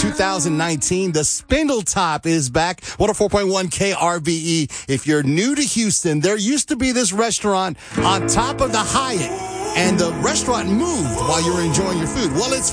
2019. The Spindletop is back. 104.1 KRVE. If you're new to Houston, there used to be this restaurant on top of the Hyatt, and the restaurant moved while you were enjoying your food. Well, it's